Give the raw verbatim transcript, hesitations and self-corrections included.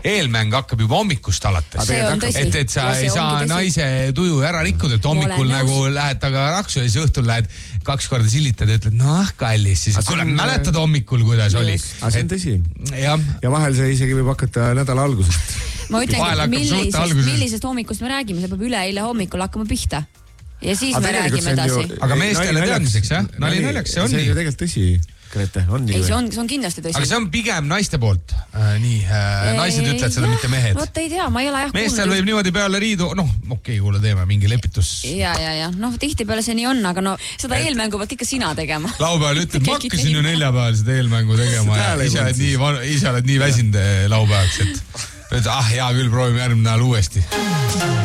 eelmäng hakkab juba hommikust alates. Et, et sa ei saa naise tuju ära rikkuda, et hommikul nagu lähed taga raksu ja siis õhtul lähed kaks korda sillitad ja ütled, noh, kallis, siis kuule, mäletad hommikul, kuidas oli. Aga see on tõsi. Ja, ja vahel see isegi võib hakata nädala algusest. Ma ütlen, millisest, millisest hommikust me räägime, see peab üleeile hommikul hakkama pihta. Ja siis me räägime edasi. Aga meestele teadmiseks, jah? Nali naljaks, see on nii. See on tegelikult tõsi, Grete, on nii. Ei, see on, see on kindlasti tõsi. Aga see on pigem naiste poolt. Äh, nii, äh, naised ütlevad seda, mitte mehed. Vot ei tea, ma ei ole jah kuulnud. Meestel võib niimoodi peale riidu, noh, okei, kuule, teeme mingi lepitus. Ja, ja, ja, noh, tihti peale see nii on, aga no seda et... eelmängu pealt ikka sina tegema. Laupäeval ütled, ma hakkasin ju neljapäeval seda eelmängu tegema ja ise oled nii, ise oled nii väsinud laupäevaks, et ah, hea küll, proovime järgmine nädal uuesti.